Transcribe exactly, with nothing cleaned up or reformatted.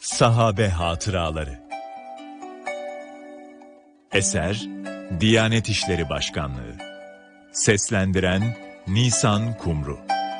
Sahabe Hatıraları. Eser Diyanet İşleri Başkanlığı. Seslendiren Nisan Kumru.